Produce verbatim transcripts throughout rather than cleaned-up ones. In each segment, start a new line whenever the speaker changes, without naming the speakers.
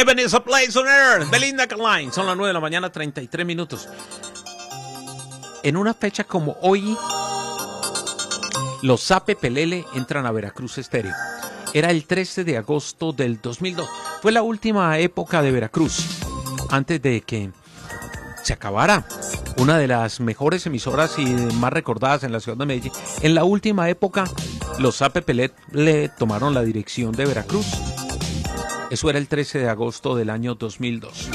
Heaven is a place on earth. Belinda Carlisle. Son las nueve de la mañana, treinta y tres minutos. En una fecha como hoy, los Zape Pelele entran a Veracruz Estéreo. Era el trece de agosto del dos mil dos. Fue la última época de Veracruz, antes de que se acabara. Una de las mejores emisoras y más recordadas en la ciudad de Medellín. En la última época, los Zape Pelele tomaron la dirección de Veracruz. Eso era el trece de agosto del año dos mil dos.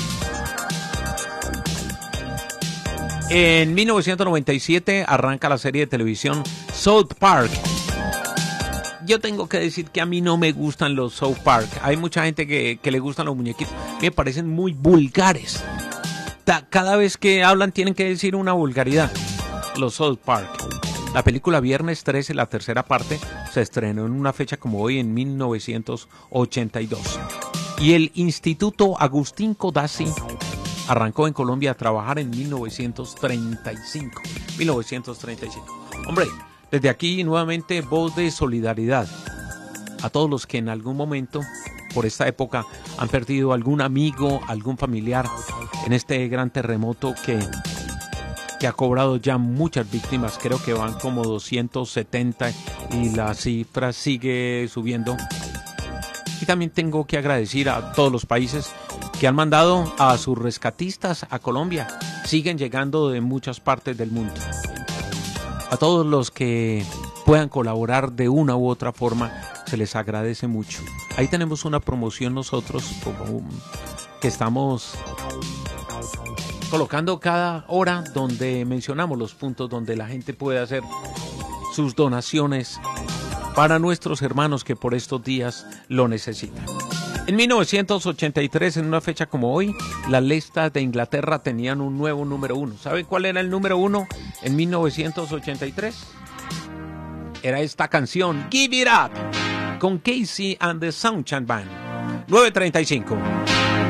En mil novecientos noventa y siete arranca la serie de televisión South Park. Yo tengo que decir que a mí no me gustan los South Park. Hay mucha gente que, que le gustan los muñequitos. Me parecen muy vulgares. Cada vez que hablan tienen que decir una vulgaridad. Los South Park. La película Viernes trece, la tercera parte, se estrenó en una fecha como hoy en mil novecientos ochenta y dos. Y el Instituto Agustín Codazzi arrancó en Colombia a trabajar en mil novecientos treinta y cinco. mil novecientos treinta y cinco. Hombre, desde aquí nuevamente voz de solidaridad a todos los que en algún momento, por esta época, han perdido algún amigo, algún familiar en este gran terremoto que, que ha cobrado ya muchas víctimas. Creo que van como doscientos setenta y la cifra sigue subiendo. Y también tengo que agradecer a todos los países que han mandado a sus rescatistas a Colombia. Siguen llegando de muchas partes del mundo. A todos los que puedan colaborar de una u otra forma, se les agradece mucho. Ahí tenemos una promoción nosotros como que estamos colocando cada hora donde mencionamos los puntos donde la gente puede hacer sus donaciones para nuestros hermanos que por estos días lo necesitan. En mil novecientos ochenta y tres, en una fecha como hoy, las listas de Inglaterra tenían un nuevo número uno. ¿Saben cuál era el número uno en mil novecientos ochenta y tres? Era esta canción, Give It Up, con Casey and the Sunshine Band. nueve treinta y cinco.